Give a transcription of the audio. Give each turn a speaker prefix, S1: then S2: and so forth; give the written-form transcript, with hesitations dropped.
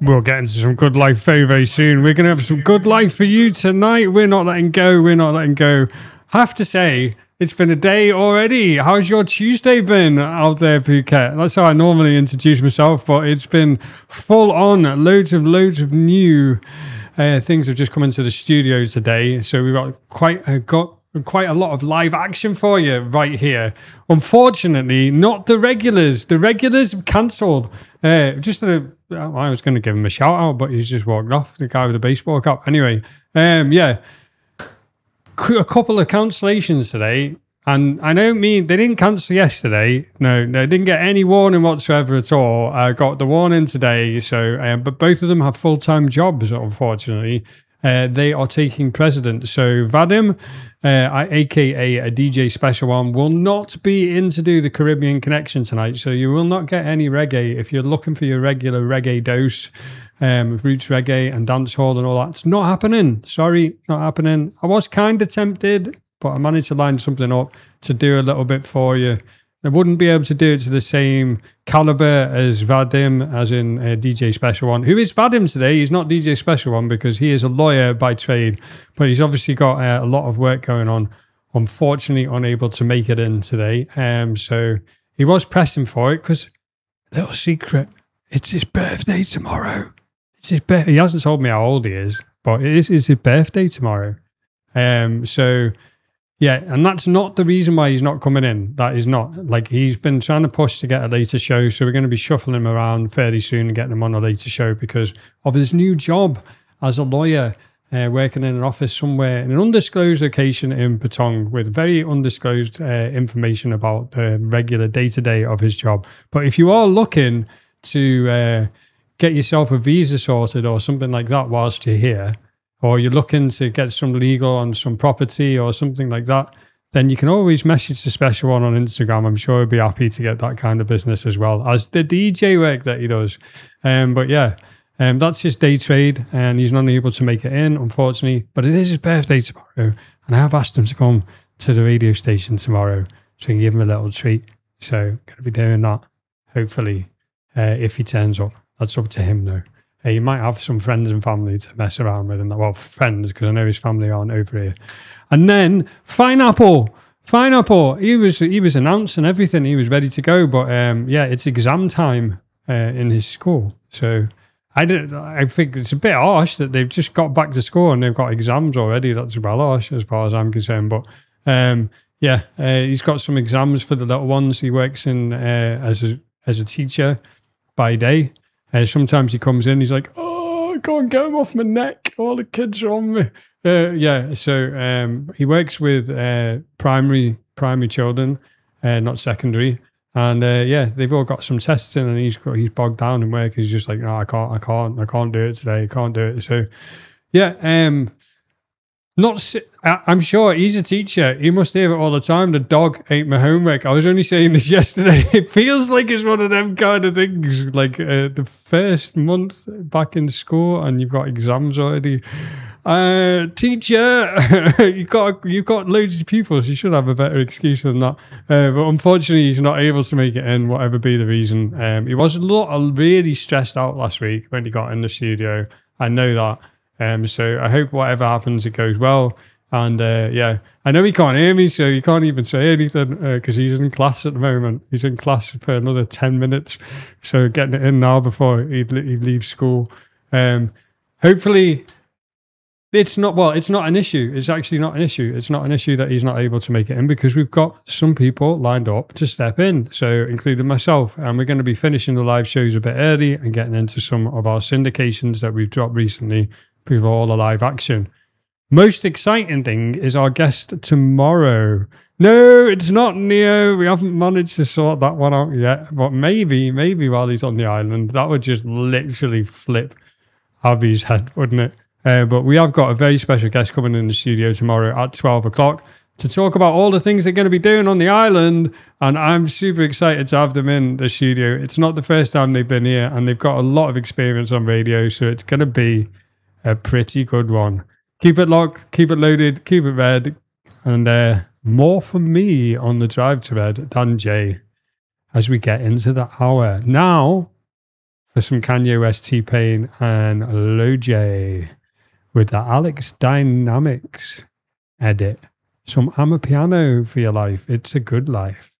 S1: We'll get into some good life very, very soon. We're going to have some good life for you tonight. We're not letting go. We're not letting go. Have to say, it's been a day already. How's your Tuesday been out there, Phuket? That's how I normally introduce myself, but it's been full on. Loads of new things have just come into the studio today. So we've got quite a lot of live action for you right here. Unfortunately, not the regulars. The regulars have cancelled. I was going to give him a shout out, but he's just walked off. The guy with the baseball cap. Anyway, a couple of cancellations today. And I don't mean they didn't cancel yesterday. No, they didn't get any warning whatsoever at all. I got the warning today. So, but both of them have full-time jobs, unfortunately. They are taking precedent. So Vadim, aka a DJ Special One, will not be in to do the Caribbean Connection tonight. So you will not get any reggae. If you're looking for your regular reggae dose, roots reggae and dancehall and all that, it's not happening. Sorry, not happening. I was kind of tempted, but I managed to line something up to do a little bit for you. I wouldn't be able to do it to the same caliber as Vadim, as in DJ Special One. Who is Vadim today? He's not DJ Special One because he is a lawyer by trade, but he's obviously got a lot of work going on. Unfortunately, unable to make it in today. So he was pressing for it because, little secret, it's his birthday tomorrow. It's his birthday. He hasn't told me how old he is, but it is his birthday tomorrow. Yeah, and that's not the reason why he's not coming in. That is not. Like, he's been trying to push to get a later show, so we're going to be shuffling him around fairly soon and getting him on a later show because of his new job as a lawyer, working in an office somewhere in an undisclosed location in Patong with very undisclosed information about the regular day-to-day of his job. But if you are looking to get yourself a visa sorted or something like that whilst you're here, or you're looking to get some legal on some property or something like that, then you can always message the Special One on Instagram. I'm sure he'll be happy to get that kind of business as well as the DJ work that he does. That's his day trade, and he's not able to make it in, unfortunately. But it is his birthday tomorrow, and I have asked him to come to the radio station tomorrow so we can give him a little treat. So going to be doing that, hopefully, if he turns up. That's up to him, though. He might have some friends and family to mess around with, and well, friends, because I know his family aren't over here. And then Pineapple, he was announced and everything. He was ready to go, but it's exam time in his school. So I think it's a bit harsh that they've just got back to school and they've got exams already. That's well harsh as far as I'm concerned. But he's got some exams for the little ones. He works in as a teacher by day. Sometimes he comes in, he's like, "Oh, I can't get him off my neck. All the kids are on me." So he works with primary children, not secondary, and they've all got some tests in, and he's bogged down in work. He's just like, "No, I can't do it today. I can't do it." So I'm sure he's a teacher. He must hear it all the time. The dog ate my homework. I was only saying this yesterday. It feels like it's one of them kind of things. Like the first month back in school, and you've got exams already. Teacher, you've got loads of pupils. You should have a better excuse than that. But unfortunately, he's not able to make it in, whatever be the reason. He was really stressed out last week when he got in the studio. I know that. So I hope whatever happens, it goes well. And I know he can't hear me, so he can't even say anything because he's in class at the moment. He's in class for another 10 minutes. So getting it in now before he leaves school. Hopefully it's not an issue. It's actually not an issue. It's not an issue that he's not able to make it in because we've got some people lined up to step in. So including myself, and we're going to be finishing the live shows a bit early and getting into some of our syndications that we've dropped recently before all the live action. Most exciting thing is our guest tomorrow. No, it's not Neo. We haven't managed to sort that one out yet. But maybe while he's on the island, that would just literally flip Abby's head, wouldn't it? But we have got a very special guest coming in the studio tomorrow at 12 o'clock to talk about all the things they're going to be doing on the island. And I'm super excited to have them in the studio. It's not the first time they've been here, and they've got a lot of experience on radio. So it's going to be a pretty good one. Keep it locked, keep it loaded, keep it red, and more from me on the drive to red than Jay as we get into the hour. Now, for some Kanye West, T-Pain, and Lil J with the Alex Dynamics edit. Some Amapiano for your life. It's a good life.